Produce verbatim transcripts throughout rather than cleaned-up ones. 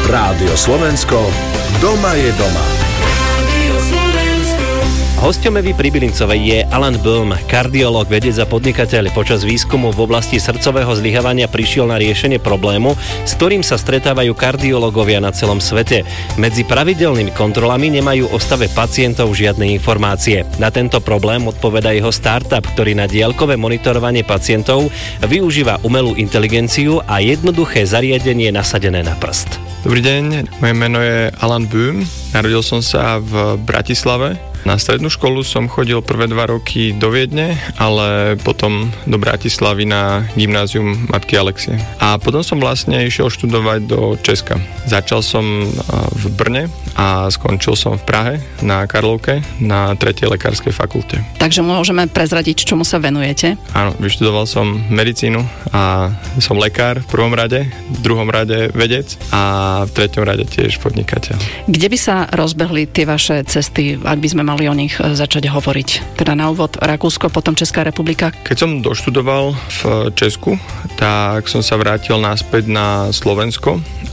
Rádio Slovensko, doma je doma. Hosťom Evy Pribylincovej je Alan Böhm, kardiológ, vedec a podnikateľ. Počas výskumu v oblasti srdcového zlyhávania prišiel na riešenie problému, s ktorým sa stretávajú kardiológovia na celom svete. Medzi pravidelnými kontrolami nemajú o stave pacientov žiadne informácie. Na tento problém odpovedá jeho startup, ktorý na diaľkové monitorovanie pacientov využíva umelú inteligenciu a jednoduché zariadenie nasadené na prst. Dobrý deň, moje meno je Alan Böhm, narodil som sa v Bratislave. Na strednú školu som chodil prvé dva roky do Viedne, ale potom do Bratislavy na gymnázium Matky Alexie. A potom som vlastne išiel študovať do Česka. Začal som v Brne a skončil som v Prahe na Karlovke na tretej lekárskej fakulte. Takže môžeme prezradiť, čomu sa venujete? Áno, vyštudoval som medicínu a som lekár v prvom rade, v druhom rade vedec a v treťom rade tiež podnikateľ. Kde by sa rozbehli tie vaše cesty, ak by sme mali o nich začať hovoriť? Teda na úvod Rakúsko, potom Česká republika. Keď som doštudoval v Česku, tak som sa vrátil naspäť na Slovensko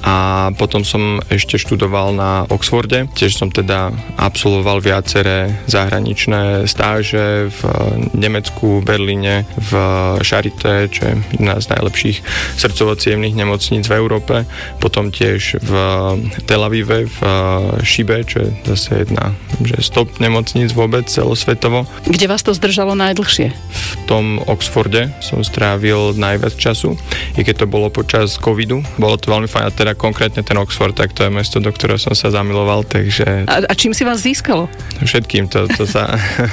a potom som ešte študoval na Oxforde. Tiež som teda absolvoval viaceré zahraničné stáže v Nemecku, Berlíne, v Charité, čo je jedna z najlepších srdcovo-cievnych nemocníc v Európe. Potom tiež v Tel Avive, v Šibe, čo je zase jedna že stop nemocníc vôbec celosvetovo. Kde vás to zdržalo najdlhšie? V tom Oxforde som strávil najviac času, i keď to bolo počas covidu. Bolo to veľmi fajn, a teda konkrétne ten Oxford, tak to je mesto, do ktorého som sa zamiloval, takže... A, a čím si vás získalo? Všetkým, to, to sa...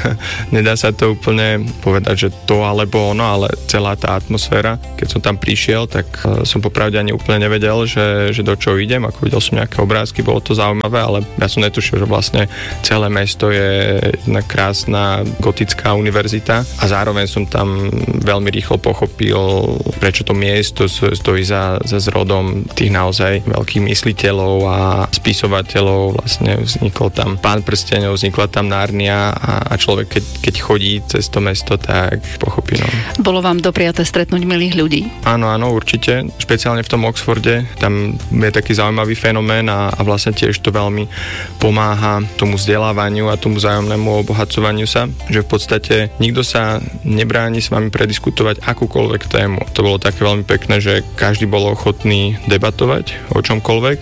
nedá sa to úplne povedať, že to alebo ono, ale celá tá atmosféra. Keď som tam prišiel, tak som popravde ani úplne nevedel, že, že do čoho idem, ako videl som nejaké obrázky, bolo to zaujímavé, ale ja som netušil, že vlastne celé mesto je jedna krásna gotická univerzita a zároveň som tam veľmi rýchlo pochopil, prečo to miesto stojí za, za zrodom tých naozaj veľkých mysliteľov a spisovateľov. Vlastne vznikol tam Pán prsteňov, vznikla tam Narnia a, a človek, keď, keď chodí cez to mesto, tak pochopí. No. Bolo vám dopriaté stretnúť milých ľudí? Áno, áno, určite. Špeciálne v tom Oxforde. Tam je taký zaujímavý fenomén a, a vlastne tiež to veľmi pomáha tomu vzdelávaniu a tomu vzájomnému obohacovaniu sa, že v podstate nikto sa nebráni s vami prediskutovať akúkoľvek tému. To bolo také veľmi pekné, že každý bol ochotný debatovať o čomkoľvek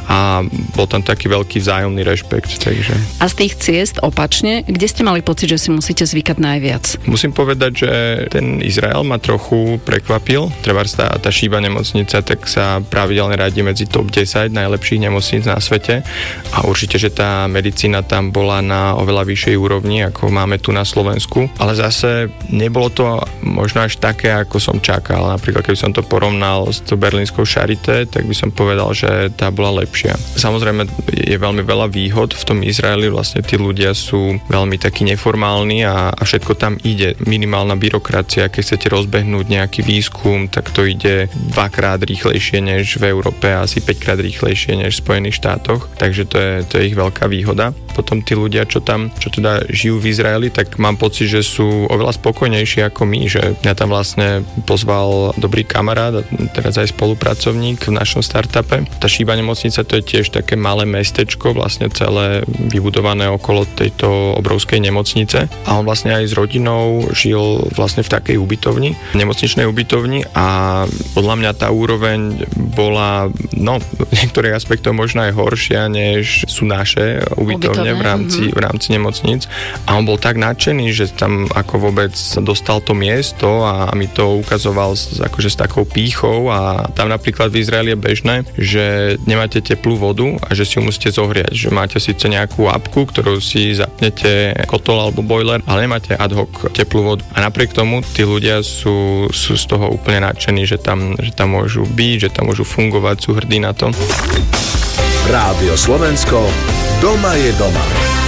a bol tam taký veľký vzájomný rešpekt. Takže... A z tých ciest opačne, kde ste mali pocit, že si musíte zvykať najviac? Musím povedať, že ten Izrael ma trochu prekvapil. Trebárs tá, tá Šiba nemocnica, tak sa pravidelne radí medzi top desať najlepších nemocníc na svete a určite, že tá medicína tam bola na oveľa vyššej úrovni, ako máme tu na Slovensku. Ale zase nebolo to možno až také, ako som čakal. Napríklad, keby som to porovnal s tou berlínskou Charité, tak by som povedal, že tá bola lepšia. Samozrejme, je veľmi veľa výhod v tom Izraeli. Vlastne tí ľudia sú veľmi takí neformálni a, a všetko tam ide. Minimálna byrokracia, keď chcete rozbehnúť nejaký výskum, tak to ide dvakrát rýchlejšie než v Európe a asi päťkrát rýchlejšie než v Spojených štátoch. Takže to je, to je ich veľká výhoda. Potom tí ľudia, čo tam, čo teda žijú v Izraeli, tak mám pocit, že sú oveľa spokojnejší ako my, že mňa tam vlastne pozval dobrý kamarát a teraz aj spolupracovník v našom startupe. Tá Šiba nemocnica, to je tiež také malé mestečko, vlastne celé vybudované okolo tejto obrovskej nemocnice a on vlastne aj s rodinou žil vlastne v takej ubytovni, nemocničnej ubytovni a podľa mňa tá úroveň bola, no, v niektorých aspektoch možno aj horšia, než sú naše ubytovne v rámci, v rámci nemocníc a on bol tak nadšený, že tam ako vôbec dostal to miesto a mi to ukazoval s, akože s takou pýchou a tam napríklad v Izraeli je bežné, že nemáte teplú vodu a že si ju musíte zohriať, že máte síce nejakú apku, ktorú si zapnete kotol alebo boiler, ale nemáte ad hoc teplú vodu a napriek tomu tí ľudia sú, sú z toho úplne nadšení, že tam, že tam môžu byť, že tam môžu fungovať, sú hrdí na to. Rádio Slovensko, doma je doma.